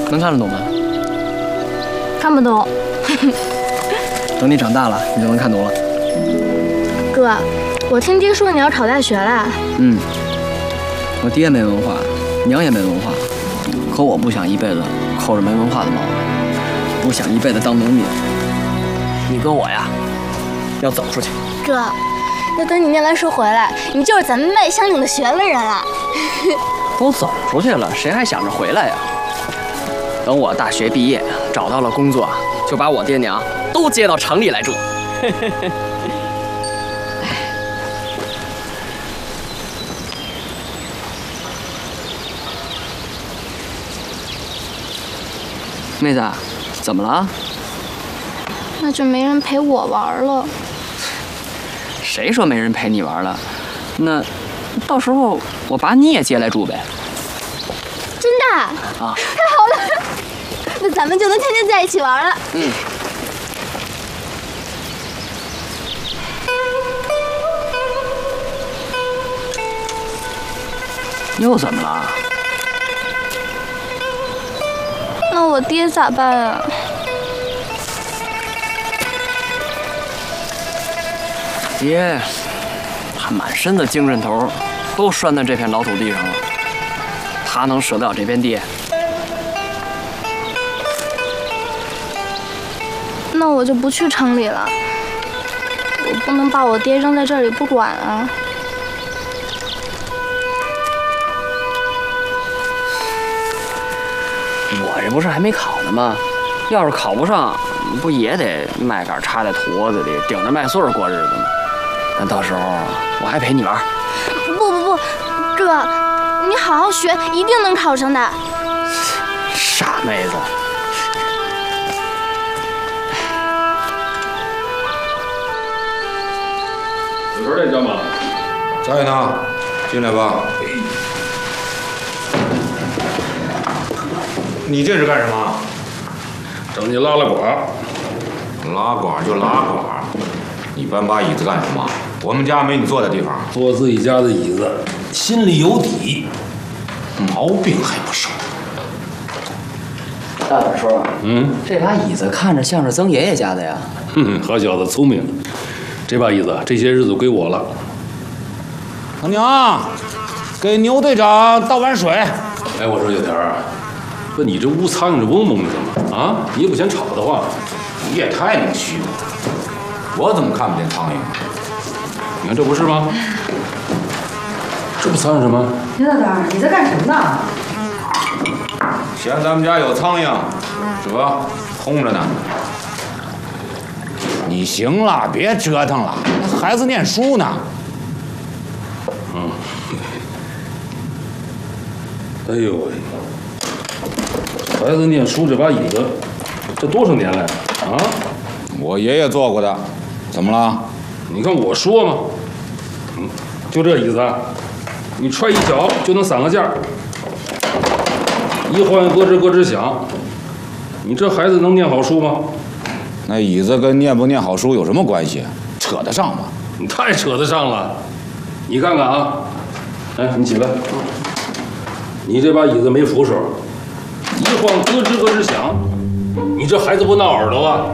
能看得懂吗？ 看不懂。 等你长大了，你就能看懂了。 哥，我听爹说你要考大学了。 我爹没文化，娘也没文化，可我不想一辈子扣着没文化的毛病，不想一辈子当农民。你跟我呀，要走出去。 哥，那等你念完书回来，你就是咱们麦乡岭的学问人了。 都走出去了，谁还想着回来呀？等我大学毕业，找到了工作，就把我爹娘都接到城里来住。妹子，怎么了？ 那就没人陪我玩了。 谁说没人陪你玩了？那到时候我把你也接来住呗。 真的？ 啊！ 太好了，那咱们就能天天在一起玩了。 又怎么了？ 那我爹咋办啊？ 爹，他满身的精神头都拴在这片老土地上了，他能舍得了这片地？ 那我就不去城里了，我不能把我爹扔在这里不管啊。 我这不是还没考呢吗？要是考不上，不也得麦秆插在土窝子里，顶着麦穗过日子吗？那到时候我还陪你玩。 不，哥，你好好学，一定能考上的。 傻妹子。 有人在家吗？ 在呢，进来吧。你这是干什么？ 整你拉拉管。 拉管就拉管，你搬把椅子干什么？我们家没你坐的地方。 坐自己家的椅子，心里有底。 毛病还不少。 大胆说，这把椅子看着像是曾爷爷家的呀。 好小子，聪明。这把椅子这些日子归我了。 老娘，给牛队长倒碗水。 哎，我说小田儿，不，你这屋苍蝇这嗡嗡的怎么啊？你也不嫌吵得慌？ 你也太能虚了，我怎么看不见苍蝇？ 你看这不是吗？这不苍蝇吗？ 刘大胆，你在干什么呢？ 嫌咱们家有苍蝇，这空着呢。你行了，别折腾了，那孩子念书呢。 哎呦喂，孩子念书这把椅子，这多少年来啊？ 我爷爷坐过的，怎么了？ 你看我说嘛，就这椅子，你踹一脚就能散个架，一晃咯吱咯吱响，你这孩子能念好书吗？ 那椅子跟念不念好书有什么关系？扯得上吗？ 你太扯得上了，你看看啊，哎，你起来，你这把椅子没扶手，一晃咯吱咯吱响，你这孩子不闹耳朵啊？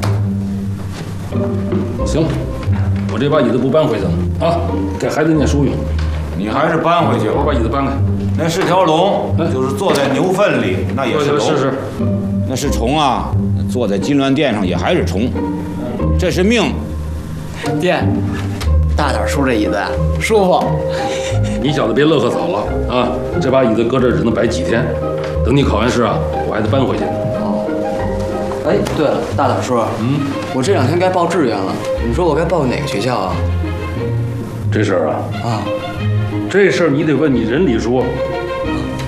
行，我这把椅子不搬回去了啊，给孩子念书用。 你还是搬回去吧。 我把椅子搬开。 那是条龙，就是坐在牛粪里，那也是龙。 是。 那是虫啊，坐在金銮殿上也还是虫。这是命。 爹，大胆叔这椅子舒服。 你小子别乐呵早了啊！这把椅子搁这儿只能摆几天，等你考完试啊，我还得搬回去。 哎，对了，大胆叔，我这2天该报志愿了，你说我该报哪个学校啊？ 这事儿啊，这事儿你得问你人理叔。